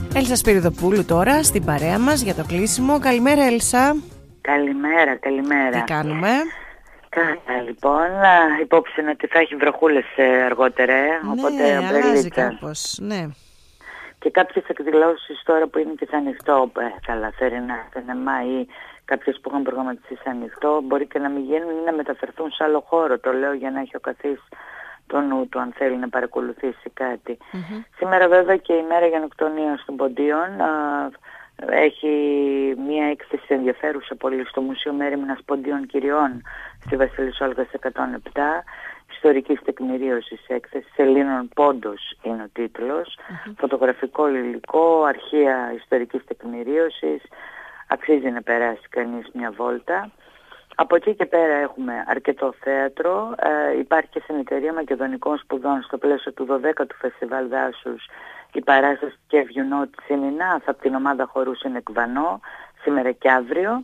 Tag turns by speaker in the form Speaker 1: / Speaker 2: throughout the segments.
Speaker 1: Έλσα Σπυριδοπούλου τώρα στην παρέα μας για το κλείσιμο. Καλημέρα Έλσα.
Speaker 2: Καλημέρα.
Speaker 1: Τι κάνουμε?
Speaker 2: Καλά λοιπόν, υπόψη είναι ότι θα έχει βροχούλες αργότερα, οπότε
Speaker 1: αλλάζει κάπως, ναι.
Speaker 2: Και κάποιες εκδηλώσεις τώρα που είναι και σε ανοιχτό, θερινά, στενεμά ή κάποιες που είχαν προγραμματιστεί σε ανοιχτό, μπορεί και να μην γίνουν ή να μεταφερθούν σε άλλο χώρο. Το λέω για να έχει ο καθής το νου του αν θέλει να παρακολουθήσει κάτι. Σήμερα βέβαια και η μέρα γενοκτονίας των ποντίων έχει μία έκθεση ενδιαφέρουσα πολύ στο Μουσείο Μέριμνας Ποντίων Κυριών στη Βασίλισσα Όλγας 107, ιστορικής τεκμηρίωσης έκθεση, Ελλήνων Πόντος είναι ο τίτλος, φωτογραφικό υλικό, αρχεία ιστορικής τεκμηρίωσης, αξίζει να περάσει κανείς μια βόλτα. Από εκεί και πέρα έχουμε αρκετό θέατρο, υπάρχει και στην Εταιρεία Μακεδονικών Σπουδών στο πλαίσιο του 12ου Φεστιβάλ Δάσους η παράσταση και Βιουνό Τσιμινά από την ομάδα χορού Συνεκβανό, σήμερα και αύριο.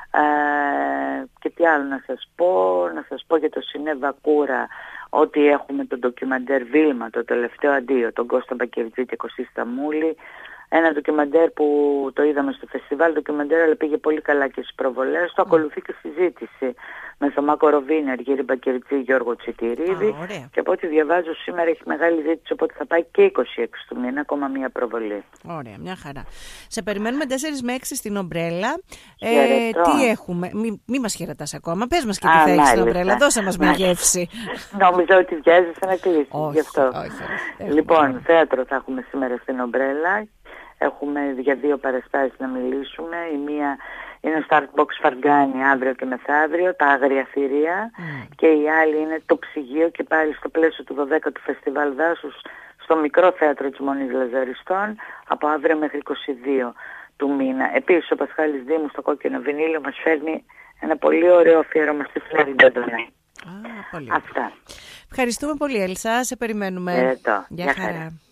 Speaker 2: Και τι άλλο να σας πω για το Σινέβα Κούρα, ότι έχουμε το ντοκιμαντέρ Βίλμα, το τελευταίο αντίο, τον Κώστα Μπακερτζή και Κωστή Σταμούλη. Ένα ντοκιμαντέρ που το είδαμε στο φεστιβάλ ντοκιμαντέρ, αλλά πήγε πολύ καλά και στις προβολές. Το ακολουθεί και συζήτηση με Θωμά Κοροβίνη, Αργύρη Μπακερτζή, Γιώργο Τσιτηρίδη. Και από ό,τι διαβάζω σήμερα έχει μεγάλη ζήτηση, οπότε θα πάει και 26 του μήνα, ακόμα μία προβολή.
Speaker 1: Ωραία, μια χαρά. Σε περιμένουμε 4 με 6 στην Ομπρέλα. Τι έχουμε, μη μας χαιρετάς ακόμα, πες μας και τι θα έχεις στην Ομπρέλα, δώσε μας μια γεύση.
Speaker 2: Νόμιζα ότι βιάζεσαι να κλείσεις, γι' αυτό.
Speaker 1: Όχι.
Speaker 2: Λοιπόν, θέατρο θα έχουμε σήμερα στην Ομπρέλα. Έχουμε για 2 παραστάσεις να μιλήσουμε. Η μία είναι στο Art Box Φαργκάνη αύριο και μεθαύριο, τα Άγρια Θηρία, και η άλλη είναι το Ψυγείο και πάλι στο πλαίσιο του 12ου Φεστιβάλ Δάσους στο μικρό θέατρο της Μονής Λαζαριστών από αύριο μέχρι 22 του μήνα. Επίσης ο Πασχάλης Δήμου στο Κόκκινο Βινίλιο μας φέρνει ένα πολύ ωραίο αφιέρωμα στη Φλόριντα Ντονέ.
Speaker 1: Πολύ
Speaker 2: αυτά.
Speaker 1: Ευχαριστούμε πολύ Έλσα, σε περιμένουμε.
Speaker 2: Γεια χαρά.